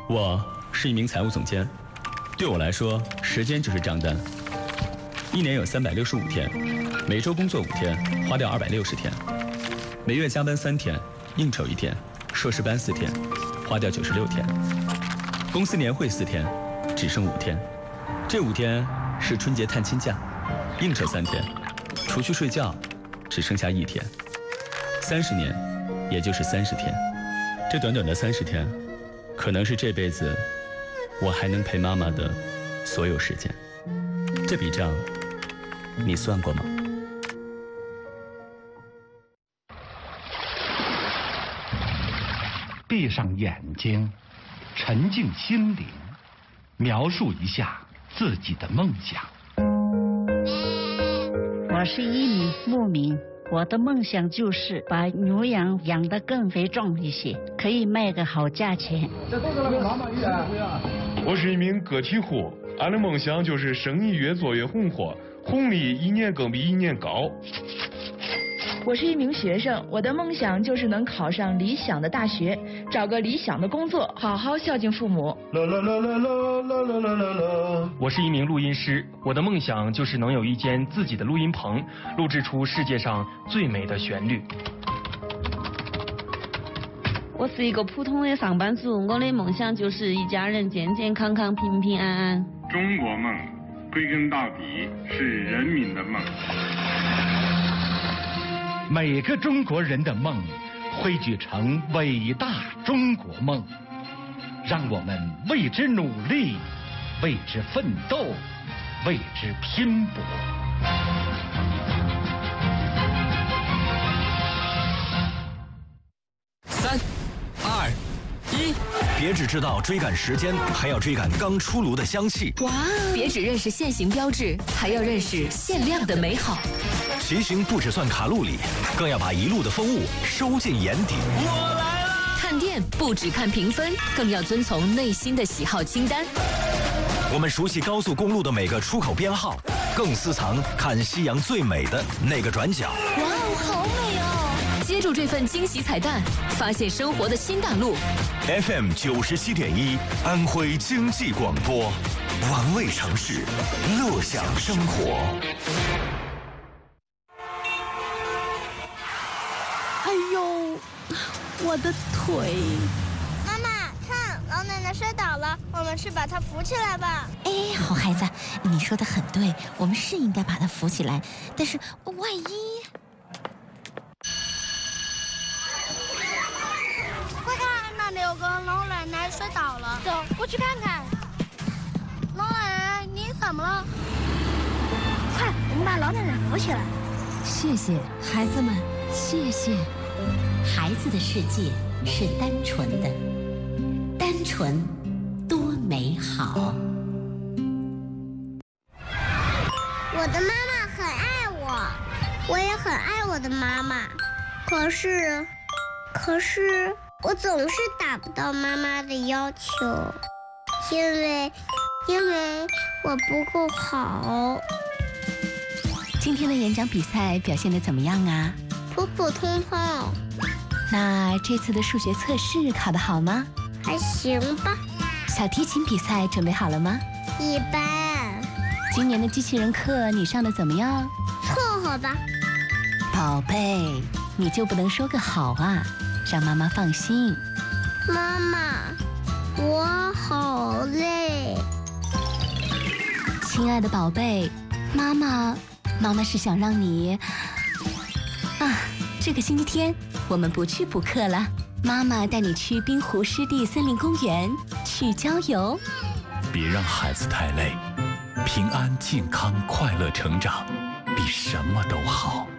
我是一名财务总监，对我来说，时间就是账单。一年有365天，每周工作5天，花掉260天；每月加班3天，应酬1天，硕士班4天，花掉96天；公司年会4天，只剩5天。这5天是春节探亲假，应酬3天，除去睡觉，只剩下1天。30年，也就是30天。这短短的30天，可能是这辈子我还能陪妈妈的所有时间。这笔账，你算过吗？ 闭上眼睛，沉静心灵，描述一下自己的梦想。 我是一名牧民，我的梦想就是把牛羊养得更肥壮一些，可以卖个好价钱。 我是一名个体户，俺的梦想就是生意越做越红火，红利一年更比一年高。 我是一名学生，我的梦想就是能考上理想的大学，找个理想的工作，好好孝敬父母。 我是一名录音师，我的梦想就是能有一间自己的录音棚，录制出世界上最美的旋律。 我是一个普通的上班族，我的梦想就是一家人健健康康、平平安安。 中国梦，归根到底是人民的梦。 每个中国人的梦汇聚成伟大中国梦，让我们为之努力，为之奋斗，为之拼搏。 3、2、1，别只知道追赶时间，还要追赶刚出炉的香气。 哇！别只认识现行标志，还要认识限量的美好。 骑行不只算卡路里，更要把一路的风物收进眼底。 我来了！看店不只看评分，更要遵从内心的喜好清单。 我们熟悉高速公路的每个出口编号，更私藏看夕阳最美的那个转角。 哇哦，好美哦！接住这份惊喜彩蛋，发现生活的新大陆。 FM 97.1，安徽经济广播，玩味城市，乐享生活。 哎呦，我的腿！ 妈妈，看，老奶奶摔倒了，我们去把她扶起来吧。 哎，好孩子，你说的很对，我们是应该把她扶起来，但是万一…… 快看，那里有个老奶奶摔倒了，走，过去看看。老奶奶，你怎么了？快，我们把老奶奶扶起来。 谢谢孩子们，谢谢。孩子的世界是单纯的，单纯多美好。 我的妈妈很爱我，我也很爱我的妈妈。可是我总是达不到妈妈的要求，因为我不够好。 今天的演讲比赛表现得怎么样啊？ 普普通通。 那这次的数学测试考得好吗？ 还行吧。 小提琴比赛准备好了吗？ 一般。 今年的机器人课你上得怎么样？ 凑合吧。 宝贝，你就不能说个好啊，让妈妈放心。 妈妈，我好累。 亲爱的宝贝，妈妈是想让你这个星期天我们不去补课了，妈妈带你去滨湖湿地森林公园去郊游。 别让孩子太累，平安、健康、快乐成长比什么都好。